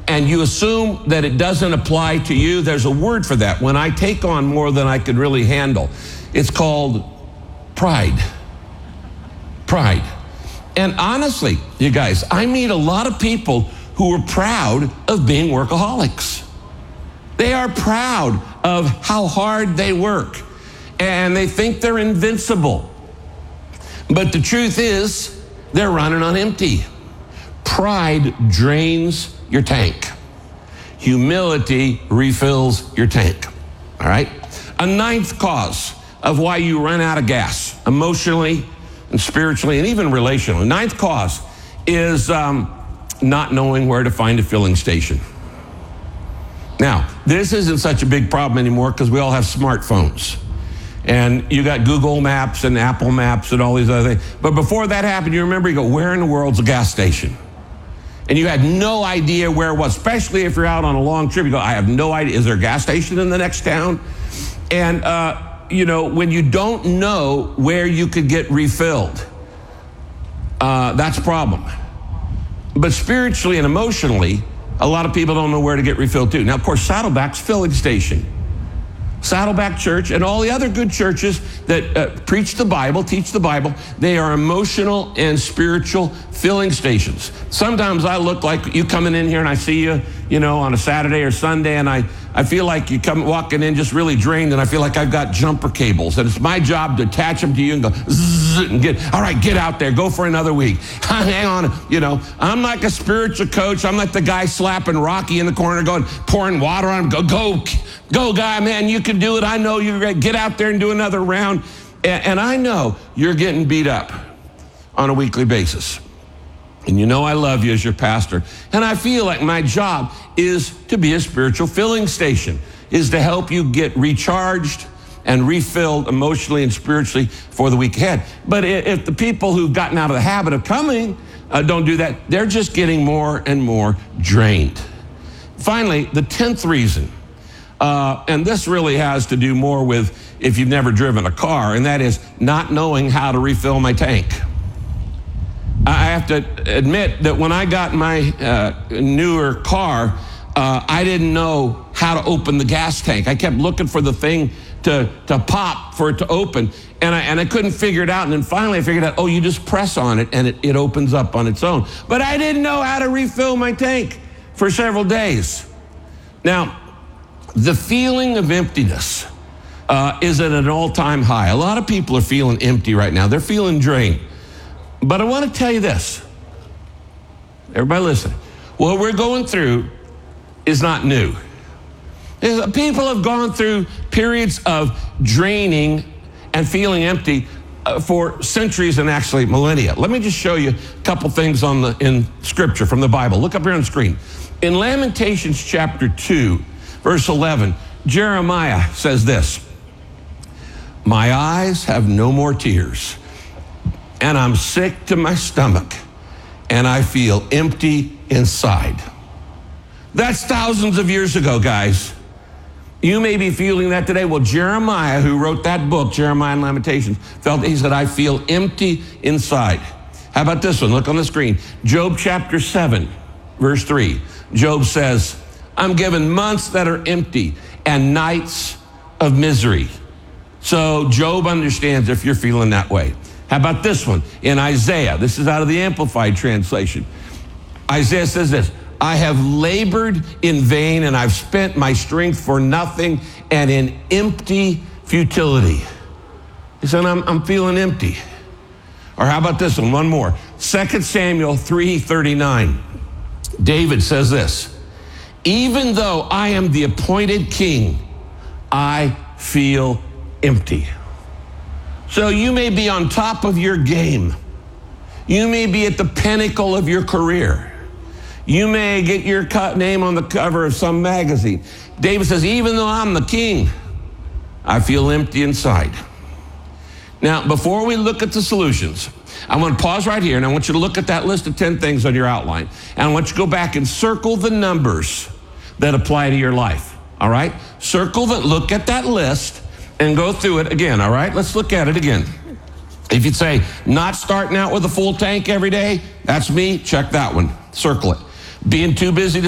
and you assume that it doesn't apply to you, there's a word for that. When I take on more than I could really handle, it's called pride. Pride. And honestly, you guys, I meet a lot of people who are proud of being workaholics. They are proud of how hard they work, and they think they're invincible. But the truth is, they're running on empty. Pride drains your tank. Humility refills your tank. All right? A ninth cause of why you run out of gas, emotionally and spiritually and even relationally. Ninth cause is not knowing where to find a filling station. Now, this isn't such a big problem anymore because we all have smartphones. And you got Google Maps and Apple Maps and all these other things. But before that happened, you remember, you go, where in the world's a gas station? And you had no idea where it was, especially if you're out on a long trip. You go, I have no idea. Is there a gas station in the next town? And, when you don't know where you could get refilled, that's a problem. But spiritually and emotionally, a lot of people don't know where to get refilled too. Now, of course, Saddleback's filling station. Saddleback Church and all the other good churches that preach the Bible, teach the Bible, they are emotional and spiritual filling stations. Sometimes I look like you coming in here and I see you, on a Saturday or Sunday, and I feel like you come walking in just really drained, and I feel like I've got jumper cables, and it's my job to attach them to you and go zzz, and get out there, go for another week. Hang on, I'm like a spiritual coach. I'm like the guy slapping Rocky in the corner, pouring water on him. Go, guy, man, you can do it. I know you're great. Get out there and do another round. And I know you're getting beat up on a weekly basis. And I love you as your pastor. And I feel like my job is to be a spiritual filling station, is to help you get recharged and refilled emotionally and spiritually for the week ahead. But if the people who've gotten out of the habit of coming don't do that, they're just getting more and more drained. Finally, the 10th reason, and this really has to do more with if you've never driven a car, and that is not knowing how to refill my tank. I have to admit that when I got my newer car, I didn't know how to open the gas tank. I kept looking for the thing to pop for it to open, and I couldn't figure it out. And then finally I figured out, you just press on it and it opens up on its own. But I didn't know how to refill my tank for several days. Now, the feeling of emptiness is at an all-time high. A lot of people are feeling empty right now. They're feeling drained. But I want to tell you this. Everybody listen. What we're going through is not new. People have gone through periods of draining and feeling empty for centuries and actually millennia. Let me just show you a couple things in Scripture from the Bible. Look up here on the screen. In Lamentations chapter 2, verse 11, Jeremiah says this: my eyes have no more tears, and I'm sick to my stomach, and I feel empty inside. That's thousands of years ago, guys. You may be feeling that today. Well, Jeremiah, who wrote that book, Jeremiah and Lamentations, he said, I feel empty inside. How about this one? Look on the screen. Job chapter 7, verse 3. Job says, I'm given months that are empty and nights of misery. So Job understands if you're feeling that way. How about this one? In Isaiah, this is out of the Amplified Translation. Isaiah says this: I have labored in vain, and I've spent my strength for nothing and in empty futility. He said, I'm feeling empty. Or how about this one more? 2 Samuel 3:39. David says this: even though I am the appointed king, I feel empty. So you may be on top of your game. You may be at the pinnacle of your career. You may get your name on the cover of some magazine. David says, even though I'm the king, I feel empty inside. Now, before we look at the solutions, I want to pause right here, and I want you to look at that list of 10 things on your outline. And I want you to go back and circle the numbers that apply to your life, all right? Look at that list and go through it again, all right? Let's look at it again. If you'd say, not starting out with a full tank every day, that's me, check that one, circle it. Being too busy to